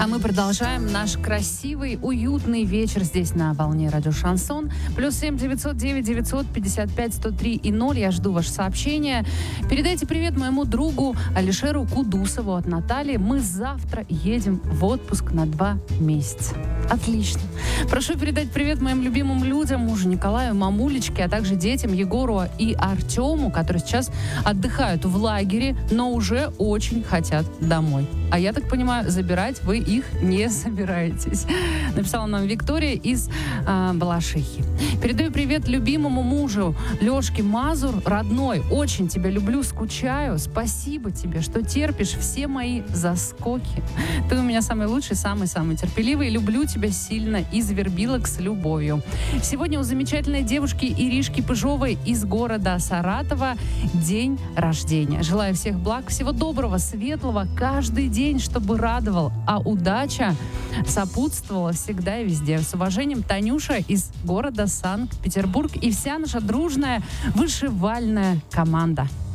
А мы продолжаем наш красивый, уютный вечер здесь на волне радио Шансон. +7 909 955 103 и 0. Я жду ваше сообщение. Передайте привет моему другу Алишеру Кудусову от Натальи. Мы завтра едем в отпуск на 2 месяца. Отлично. Прошу передать привет моим любимым людям, мужу Николаю, мамулечке, а также детям Егору и Артему, которые сейчас отдыхают в лагере, но уже очень хотят домой. А я так понимаю, забирать вы их не собираетесь. Написала нам Виктория из Балашихи. Передаю привет любимому мужу Лешке Мазур, родной. Очень тебя люблю, скучаю. Спасибо тебе, что терпишь все мои заскоки. Ты у меня самый лучший, самый-самый терпеливый. Люблю тебя сильно из Вербилок с любовью. Сегодня у замечательной девушки Иришки Пыжовой из города Саратова день рождения. Желаю всех благ, всего доброго, светлого, каждый день, чтобы радовал, а удача сопутствовала всегда и везде. С уважением, Танюша из города Санкт-Петербург и вся наша дружная вышивальная команда.